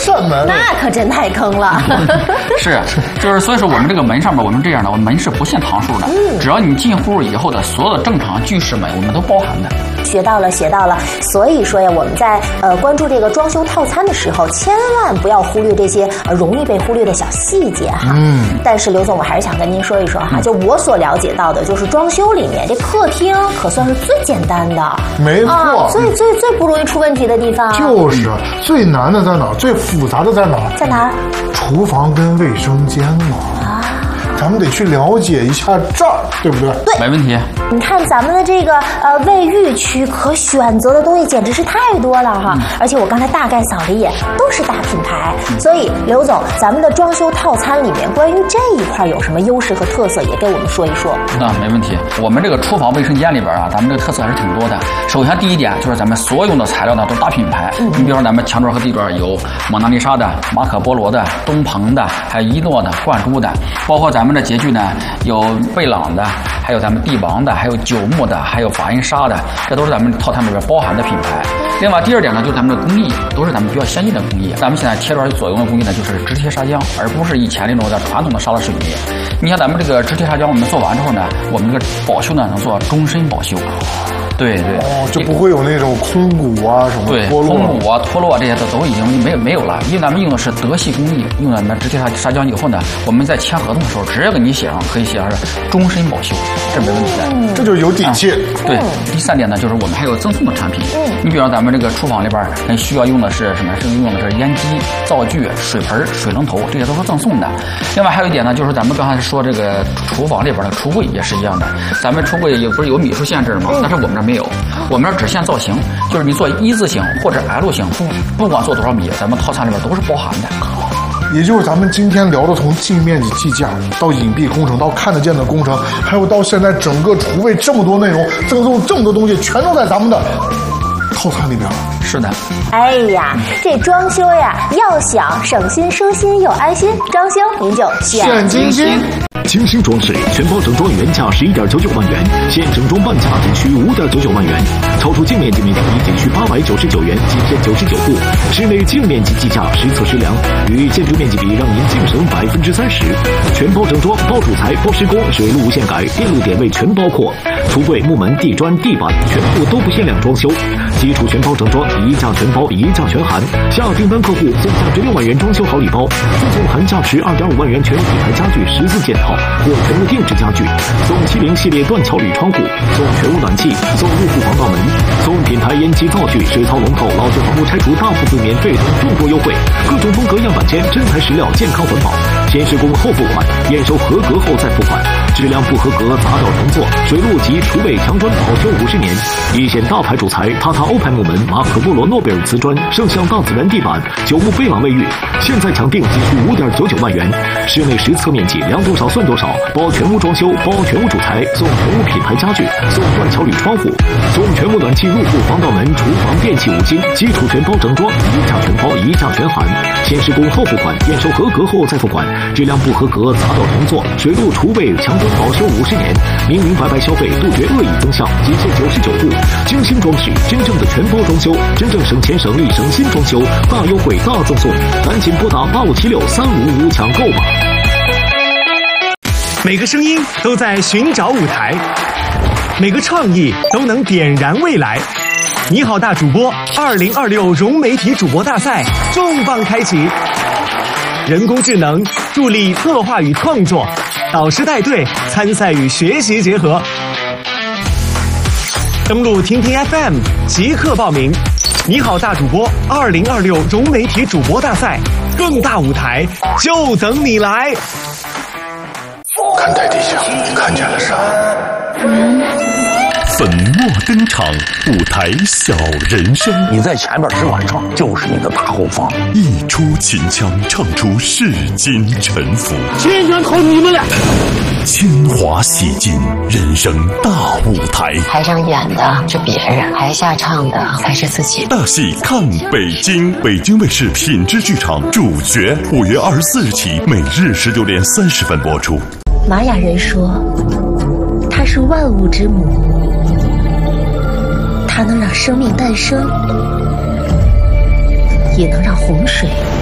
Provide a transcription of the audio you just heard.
扇门， 那可真太坑了。 是，就是所以说我们这个门上面我们这样的，我们门是不限堂数的，只要你进户以后的所有的正常居室门，我们都包含的。 学到了。所以说呀，我们在关注这个装修套餐的时候，千万不要忽略这些容易被忽略的小细节哈。但是刘总，我还是想跟您说一说哈，就我所了解到的，就是装修里面这客厅可算是最简单的， 没错， 最不容易出问题的地方。 就是最难的在哪儿？最复杂的在哪儿？ 在哪儿？ 厨房跟卫生间嘛。咱们得去了解一下这儿，对不对？ 对， 没问题。 你看咱们的这个卫浴区可选择的东西简直是太多了哈，而且我刚才大概扫了一眼，都是大品牌。所以刘总，咱们的装修套餐里面关于这一块有什么优势和特色，也给我们说一说。 那没问题。我们这个厨房卫生间里边啊，咱们这个特色还是挺多的。首先第一点就是咱们所用的材料呢都是大品牌，你比如说咱们墙砖和地砖有蒙娜丽莎的、马可波罗的、东鹏的，还有一诺的、冠珠的，包括咱们的洁具呢有贝朗的，还有咱们帝王的，还有九牧的，还有法印纱的，这都是咱们套餐里边包含的品牌。另外第二点呢，就是咱们的工艺都是咱们比较先进的工艺。咱们现在贴砖所用的工艺呢，就是直贴砂浆，而不是以前那种的传统的砂拉水泥。你像咱们这个直贴砂浆，我们做完之后呢，我们这个保修呢能做终身保修。对， 就不会有那种空鼓啊什么脱落， 空鼓啊脱落啊这些都已经没有了，因为咱们用的是德系工艺，用咱们直贴砂浆以后呢，我们在签合同的时候，只要给你写上，可以写上是终身保修，这没问题的， 这就有底气。 对，第三点呢，就是我们还有赠送的产品，你比方咱们这个厨房里边需要用的是什么？是用的是烟机、灶具、水盆、水龙头，这些都是赠送的。另外还有一点呢，就是咱们刚才说这个厨房里边的橱柜也是一样的，咱们橱柜也不是有米数限制吗？但是我们这没有，我们这只限造型，就是你做一字形或者 L 型，不管做多少米，咱们套餐里边都是包含的。 也就是咱们今天聊的，从净面积计价到隐蔽工程，到看得见的工程，还有到现在整个厨卫这么多内容，赠送这么多东西，全都在咱们的套餐里边了。 是的。 哎呀，这装修呀，要想省心、舒心又安心，装修您就选金星。 精心装饰全包整装原价11.99万元，现整装半价仅需5.99万元，超出净面积每平米仅需899元，极限99户。室内净面积计价实测实量，与建筑面积比让您净省30%。全包整装，包主材、包施工、水路无限改，电路点位全包括。橱柜、木门、地砖、地板全部都不限量装修。基础全包整装，一价全包，一价全含。下订单客户送价值6万元装修好礼包，附送含价值2.5万元全品牌家具14件套或全屋定制家具，送70系列断桥铝窗户，送全屋暖气，送入户防盗门，送品牌烟机灶具、水槽龙头、老旧房屋拆除大部分免费等众多优惠，各种风格样板间，真材实料，健康环保，先施工后付款，验收合格后再付款，质量不合格砸掉重做，水路及厨卫墙砖保修50年，一线大牌主材塔塔欧派木门、马可波罗诺贝尔瓷砖、圣象大自然地板、九牧贝朗卫浴，现在抢订仅需5.99万元，室内实测面积量多少算多少，包全屋装修，包全屋主材，送全屋品牌家具，送断桥铝窗户，送全屋暖气入户防盗门，厨房电器5金，基础全包整装，一价全包，一价全含，先施工后付款，验收合格后再付款，质量不合格砸掉重做，水路厨卫墙砖保修50年，明明白白消费，杜绝恶意增项，极限99户，精心装饰，真正的全包装修，真正省钱省力省心装修，大优惠大赠送，赶紧拨打85763555抢购吧。 每个声音都在寻找舞台，每个创意都能点燃未来。你好大主播2026融媒体主播大赛重磅开启，人工智能助力策划与创作，导师带队，参赛与学习结合。登录听听 FM 即刻报名。你好大主播2026融媒体主播大赛，更大舞台就等你来。 看台底下，你看见了啥？ 粉墨登场，舞台小人生。 你在前面是晚上，就是你的大后方。 一出秦腔，唱出世间沉浮。 千拳投你们俩。 铅华洗尽，人生大舞台。 台上演的是别人，台下唱的才是自己。 大戏看北京，北京卫视品质剧场主角，5月24日起，每日19点30分播出。 玛雅人说，它是万物之母，它能让生命诞生，也能让洪水